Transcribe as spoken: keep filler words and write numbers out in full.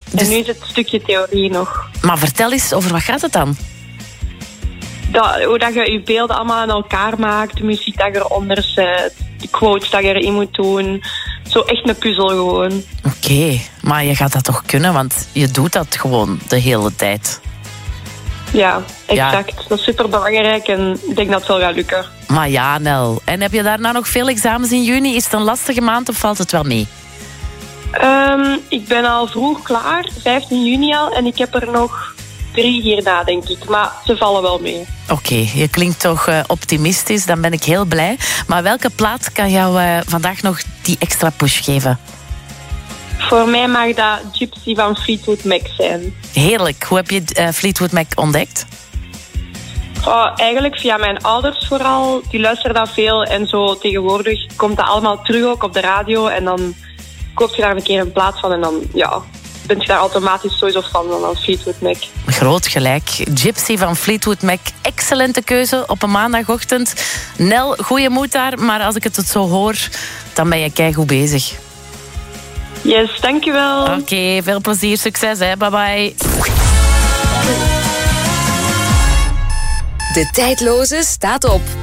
Dus... En nu is het een stukje theorie nog. Maar vertel eens, over wat gaat het dan? Dat, hoe dat je je beelden allemaal aan elkaar maakt, de muziek dat je eronder zet, de quotes dat je erin moet doen. Zo echt een puzzel gewoon. Oké, okay, maar je gaat dat toch kunnen, want je doet dat gewoon de hele tijd. Ja, exact. Ja. Dat is super belangrijk en ik denk dat het wel gaat lukken. Maar ja, Nel. En heb je daarna nog veel examens in juni? Is het een lastige maand of valt het wel mee? Um, ik ben al vroeg klaar, vijftien juni al, en ik heb er nog drie hierna, denk ik. Maar ze vallen wel mee. Oké, okay, je klinkt toch uh, optimistisch, dan ben ik heel blij. Maar welke plaat kan jou uh, vandaag nog die extra push geven? Voor mij mag dat Gypsy van Fleetwood Mac zijn. Heerlijk. Hoe heb je uh, Fleetwood Mac ontdekt? Oh, eigenlijk via mijn ouders vooral. Die luisteren dat veel en zo tegenwoordig komt dat allemaal terug ook op de radio. En dan koop je daar een keer een plaat van en dan ja, ben je daar automatisch sowieso fan van als Fleetwood Mac. Groot gelijk. Gypsy van Fleetwood Mac. Excellente keuze op een maandagochtend. Nel, goeie moed daar, maar als ik het zo hoor, dan ben je keigoed bezig. Yes, dankjewel. Oké, okay, veel plezier, succes, hè. Bye bye. De tijdloze staat op.